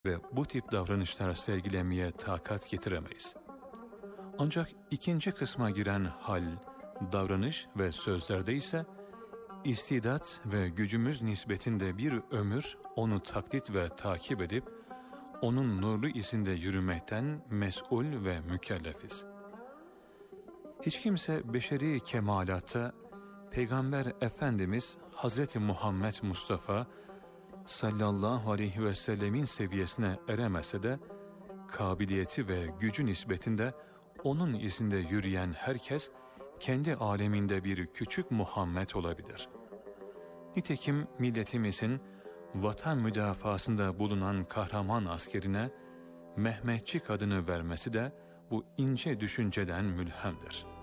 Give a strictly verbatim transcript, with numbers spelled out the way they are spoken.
ve bu tip davranışlar sergilemeye takat getiremeyiz. Ancak ikinci kısma giren hal, davranış ve sözlerde ise istidat ve gücümüz nispetinde bir ömür onu taklit ve takip edip onun nurlu izinde yürümekten mes'ul ve mükellefiz. Hiç kimse beşeri kemalatta Peygamber Efendimiz Hazreti Muhammed Mustafa sallallahu aleyhi ve sellemin seviyesine eremese de kabiliyeti ve gücü nispetinde onun izinde yürüyen herkes kendi aleminde bir küçük Muhammed olabilir. Nitekim milletimizin vatan müdafasında bulunan kahraman askerine Mehmetçik adını vermesi de bu ince düşünceden mülhemdir.